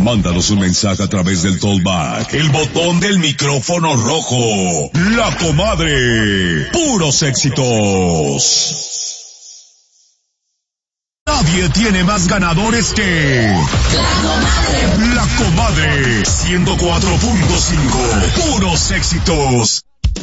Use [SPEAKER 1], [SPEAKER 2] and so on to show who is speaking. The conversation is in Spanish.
[SPEAKER 1] Mándanos un mensaje a través del Tollback, el botón del micrófono rojo. La Comadre. Puros éxitos. Nadie tiene más ganadores que La Comadre 104.5. Puros éxitos.